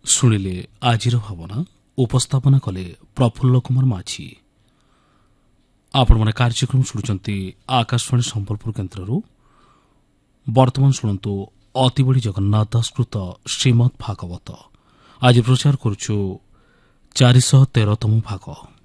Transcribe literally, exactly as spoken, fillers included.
ଶୁଣିଲେ ଆଜିର ଭାବନା ଉପସ୍ଥାପନା କଲେ ପ୍ରଫୁଲ୍ଲ କୁମାର ମାଝୀ। ଆପଣମାନେ କାର୍ଯ୍ୟକ୍ରମ ଶୁଣୁଛନ୍ତି ଆକାଶବାଣୀ ସମ୍ବଲପୁର କେନ୍ଦ୍ରରୁ। ବର୍ତ୍ତମାନ ଶୁଣନ୍ତୁ ଅତିବଡ଼ି ଜଗନ୍ନାଥ ଦାସକୃତ ଶ୍ରୀମଦ୍ ଭାଗବତ। ଆଜି ପ୍ରଚାର କରୁଛୁ ଚାରିଶହ ତେରତମ ଭାଗ।